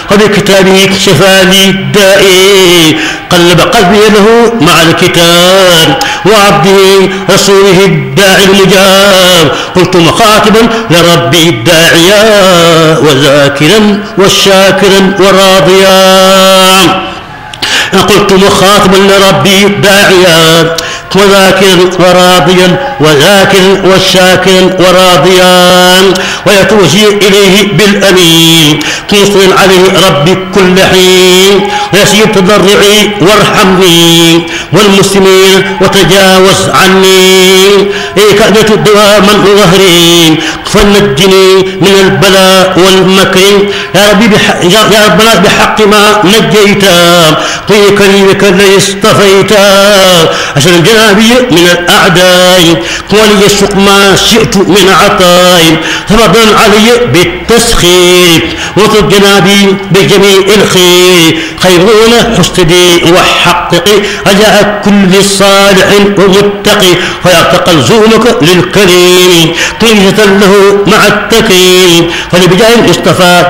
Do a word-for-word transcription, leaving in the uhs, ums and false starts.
وبكتابه شفى لي الدائي قلب قلبي له مع الكتاب وعبده رسوله الداعي المجاب قلت مخاطبا لربي الداعيا وذاكرا والشاكرا وراضيا قلت مخاطبا لربي داعيا وذاكرا وراضيا وذاكرا والشاكرا وراضيا ويتوجه إليه بالأمين توصل عليه ربي كل حين ويسير تضرعي وارحمني والمسلمين وتجاوز عني إيه كأدة دواما ظهري فنجني من البلاء والمكر يا ربي بحق يا ربنا بحق ما نجيتا في كريمك الذي اصطفيتا عشان جنابي من الأعداء ولي السوق ما شئت من عطاء تفضل علي بالتسخير وطب جنابي بجميع الخير خيرون حسدي وحققي رجاء كل صالح ومتقي فيعتقل زومك للكريم طيشة له مع التكريم فلبجاه اصطفى